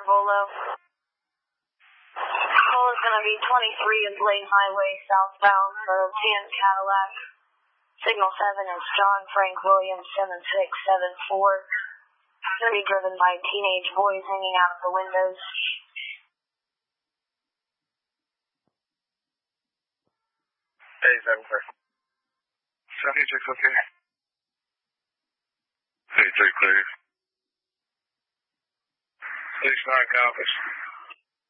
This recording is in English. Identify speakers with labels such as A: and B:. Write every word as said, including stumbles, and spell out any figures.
A: Volo. Call is going to be twenty-three of Blaine Highway, southbound for tan Cadillac. Signal seven is John Frank Williams, seven six seven four. Going to be driven by teenage boys hanging out of the windows.
B: Hey, seven six.
C: seventy-six, okay.
B: Hey, three clear.
C: six nine copies.